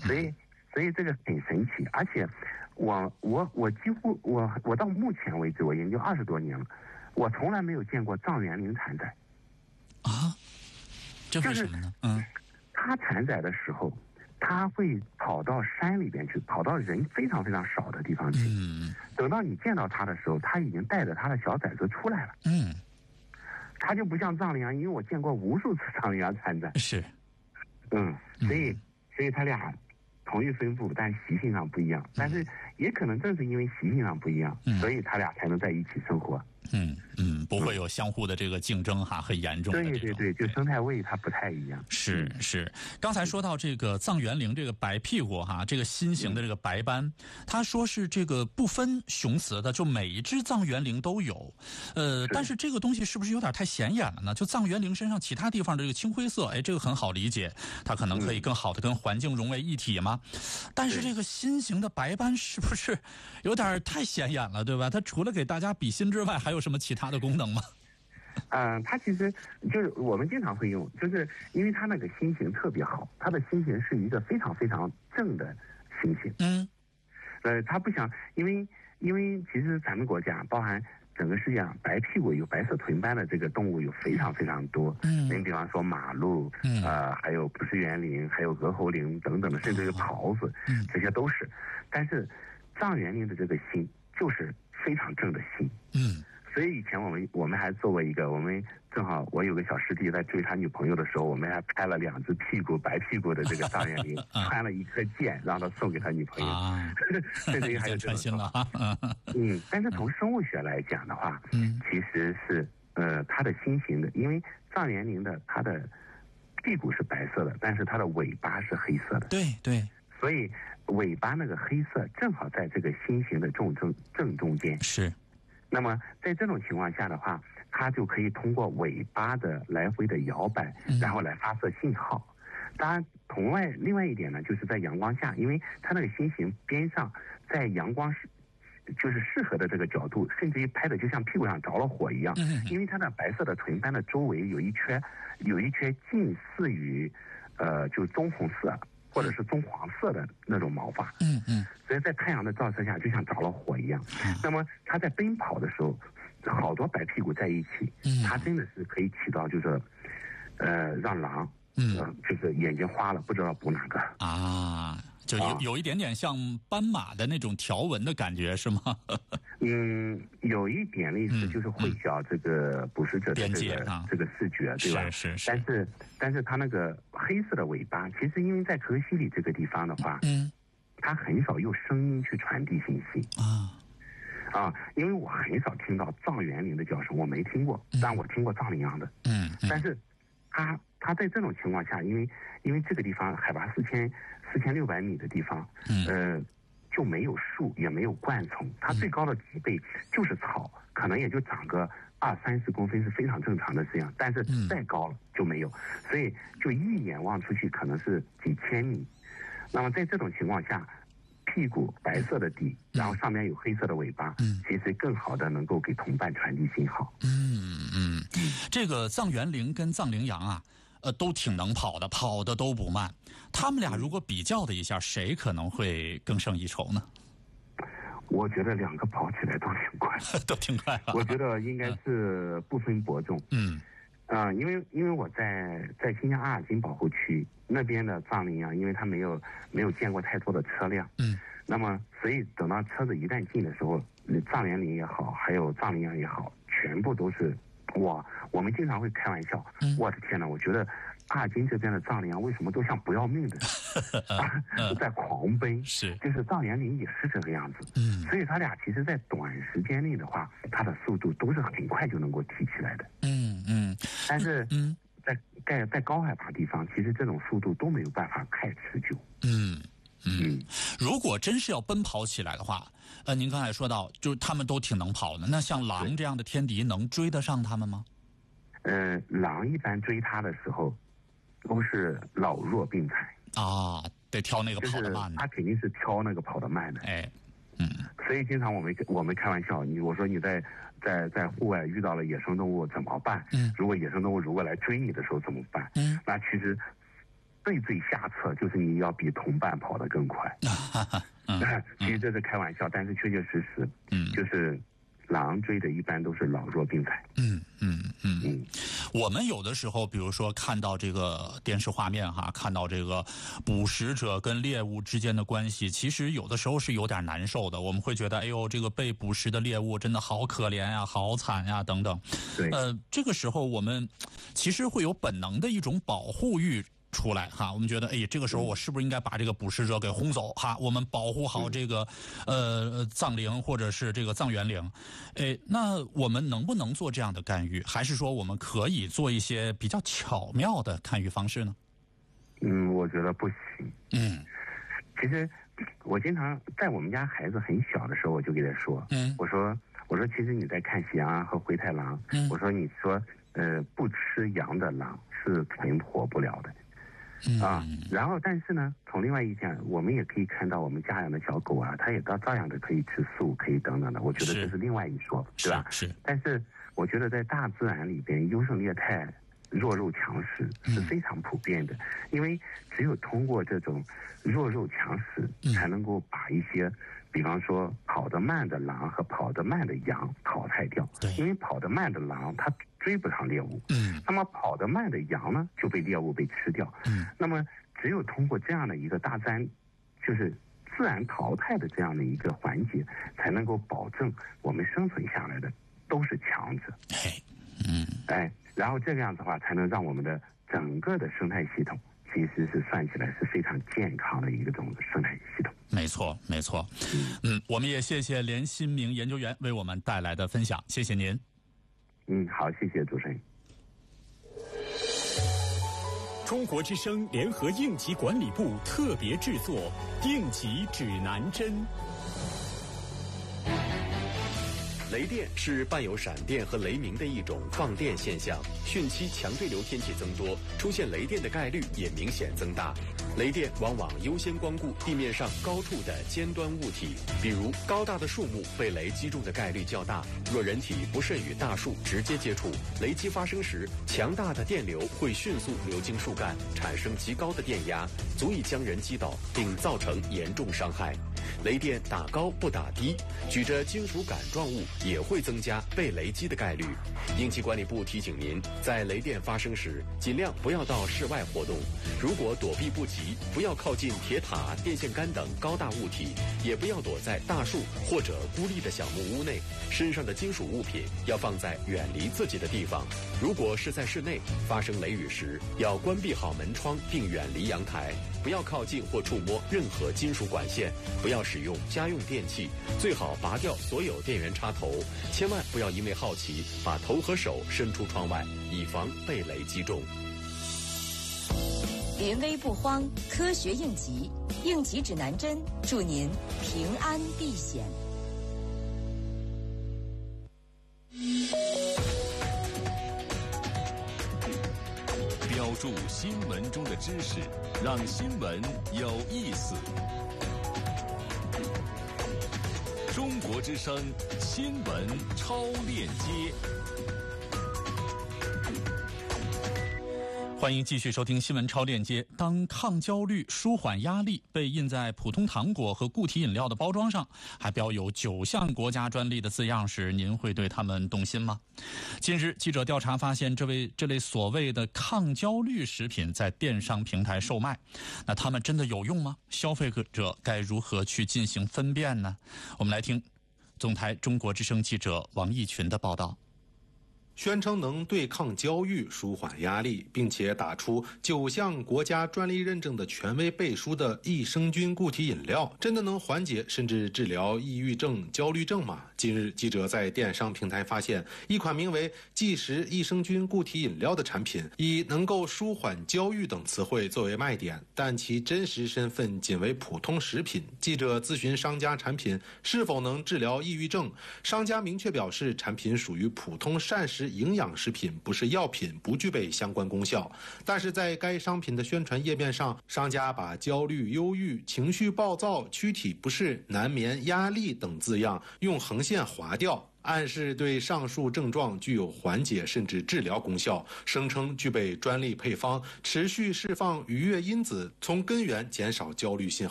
所以这个很神奇。而且我几乎我到目前为止我研究20多年了，我从来没有见过藏原羚产崽啊，这为什么呢？ 它产崽的时候，它会跑到山里边去，跑到人非常非常少的地方去。等到你见到它的时候，它已经带着它的小崽子出来了。它就不像藏羚羊，因为我见过无数次藏羚羊产崽。 是， 所以它俩同一分布，但习性上不一样。但是也可能正是因为习性上不一样，所以它俩才能在一起生活。 不会有相互的这个竞争很严重的。 对，就生态位它不太一样。 是。刚才说到这个藏原羚这个白屁股这个新型的这个白斑，他说是这个不分雄雌的，就每一只藏原羚都有。但是这个东西是不是有点太显眼了呢？就藏原羚身上其他地方的这个青灰色，这个很好理解，它可能可以更好的跟环境融为一体嘛。但是这个新型的白斑是不是有点太显眼了，对吧？它除了给大家比心之外，还有什么其他的功能吗？ 它其实就是我们经常会用，就是因为它那个心形特别好，它的心形是一个非常非常正的心形。它不像，因为其实咱们国家包含整个世界上白屁股有白色臀斑的这个动物有非常非常多。你比方说马鹿，还有不是原羚，还有鹅喉羚等等的，甚至有狍子，这些都是。但是藏原羚的这个心就是非常正的心。所以以前我们还做过一个，我们正好我有个小师弟在追他女朋友的时候，我们还拍了2只白屁股的这个藏原羚，穿了一颗箭，让他送给他女朋友。这个还有穿心了。 但是从生物学来讲的话，其实是它的心形的，因为藏原羚的它的屁股是白色的，但是它的尾巴是黑色的。 对。 所以尾巴那个黑色正好在这个心形的正中间。是。那么在这种情况下的话，它就可以通过尾巴的来回的摇摆，然后来发射信号。当然，另外一点呢，就是在阳光下，因为它那个心形边上，在阳光就是适合的这个角度，甚至于拍的就像屁股上着了火一样。因为它那白色的臀斑的周围有一圈近似于就棕红色或者是棕黄色的那种毛发。所以在太阳的照射下就像着了火一样。那么它在奔跑的时候，好多白屁股在一起，它真的是可以起到就是让狼就是眼睛花了不知道补哪个就有一点点像斑马的那种条纹的感觉，是吗？ 有一点类似，就是混淆这个捕食者的这个视觉，对吧？ 是。 但是它那个黑色的尾巴，其实因为在可西里这个地方的话，它很少用声音去传递信息。因为我很少听到藏原羚的叫声，我没听过，但我听过藏羚羊的。但是它在这种情况下，因为这个地方海拔4600米的地方，就没有树，也没有灌丛，它最高的几倍就是草，可能也就长个20-30公分是非常正常的这样，但是再高了就没有，所以就一眼望出去可能是几千米。那么在这种情况下，屁股白色的底，然后上面有黑色的尾巴，其实更好的能够给同伴传递信号。 这个藏原羚跟藏羚羊都挺能跑的，跑的都不慢。他们俩如果比较的一下，谁可能会更胜一筹呢？ 我觉得2个跑起来都挺快， 都挺快。 我觉得应该是不分伯仲。因为我在新疆阿尔金保护区那边的藏羚羊，因为它没有见过太多的车辆，那么所以等到车子一旦进的时候，藏原羚也好，还有藏羚羊也好，全部都是我们经常会开玩笑，我的天哪，我觉得阿尔金这边的藏羚羊为什么都像不要命的在狂奔，就是藏原羚也是这个样子。所以他俩其实在短时间内的话，它的速度都是很快就能够提起来的。但是在高海拔地方，其实这种速度都没有办法太持久。 如果真是要奔跑起来的话，您刚才说到，就是他们都挺能跑的，那像狼这样的天敌能追得上他们吗？ 狼一般追它的时候，都是老弱病残得挑那个跑得慢的， 他肯定是挑那个跑得慢的。所以经常我们开玩笑，我说你在户外遇到了野生动物怎么办？如果野生动物来追你的时候怎么办？那其实最下策就是你要比同伴跑得更快。其实这是开玩笑，但是确确实实，就是狼追的一般都是老弱病残。 我们有的时候，比如说看到这个电视画面哈，看到这个捕食者跟猎物之间的关系，其实有的时候是有点难受的。我们会觉得，哎呦，这个被捕食的猎物真的好可怜呀，好惨呀，等等。 对， 这个时候我们其实会有本能的一种保护欲出来哈，我们觉得，哎，这个时候我是不是应该把这个捕食者给轰走哈？我们保护好这个藏羚或者是这个藏原羚，哎，那我们能不能做这样的干预？还是说我们可以做一些比较巧妙的看预方式呢？ 我觉得不行。其实我经常在我们家孩子很小的时候，我就给他说，我说其实你在看喜羊羊和灰太狼，我说你说不吃羊的狼是存活不了的。然后但是呢，从另外一讲，我们也可以看到我们家养的小狗啊，它也照样的可以吃素，可以等等的。我觉得这是另外一说，对吧？ 是。 但是我觉得在大自然里边，优胜劣汰、弱肉强食是非常普遍的，因为只有通过这种弱肉强食，才能够把一些，比方说跑得慢的狼和跑得慢的羊淘汰掉。因为跑得慢的狼它追不上猎物，那么跑得慢的羊呢就被猎物被吃掉。那么只有通过这样的一个大自然，就是自然淘汰的这样的一个环节，才能够保证我们生存下来的都是强者。然后这个样子的话，才能让我们的整个的生态系统其实是算起来是非常健康的一个种生态系统。 没错。我们也谢谢连新明研究员为我们带来的分享，谢谢您。 好，谢谢主持人。 中国之声联合应急管理部特别制作应急指南针。 雷电是伴有闪电和雷鸣的一种放电现象，汛期强对流天气增多，出现雷电的概率也明显增大。雷电往往优先光顾地面上高处的尖端物体，比如高大的树木被雷击中的概率较大。若人体不慎与大树直接接触，雷击发生时，强大的电流会迅速流经树干，产生极高的电压，足以将人击倒并造成严重伤害。雷电打高不打低，举着金属杆状物也会增加被雷击的概率。应急管理部提醒您，在雷电发生时，尽量不要到室外活动。如果躲避不及，不要靠近铁塔、电线杆等高大物体，也不要躲在大树或者孤立的小木屋内。身上的金属物品要放在远离自己的地方。如果是在室内，发生雷雨时，要关闭好门窗并远离阳台，不要靠近或触摸任何金属管线，不要使用家用电器，最好拔掉所有电源插头，千万不要因为好奇把头和手伸出窗外，以防被雷击中。 临危不慌，科学应急，应急指南针，祝您平安避险。 标注新闻中的知识，让新闻有意思。中国之声新闻超链接。 欢迎继续收听新闻超链接。当抗焦虑、舒缓压力被印在普通糖果和固体饮料的包装上，还标有9项国家专利的字样时，您会对他们动心吗？近日，记者调查发现，这类所谓的抗焦虑食品在电商平台售卖，那它们真的有用吗？消费者该如何去进行分辨呢？我们来听总台中国之声记者王义群的报道。 宣称能对抗焦虑、舒缓压力，并且打出9项国家专利认证的权威背书的益生菌固体饮料，真的能缓解甚至治疗抑郁症、焦虑症吗？近日，记者在电商平台发现一款名为即食益生菌固体饮料的产品，以能够舒缓焦虑等词汇作为卖点，但其真实身份仅为普通食品。记者咨询商家产品是否能治疗抑郁症，商家明确表示产品属于普通膳食营养食品，不是药品，不具备相关功效。但是在该商品的宣传页面上，商家把焦虑、忧郁、情绪暴躁、躯体不适、难眠、压力等字样用横线划掉， 暗示对上述症状具有缓解甚至治疗功效，声称具备专利配方，持续释放愉悦因子，从根源减少焦虑信号。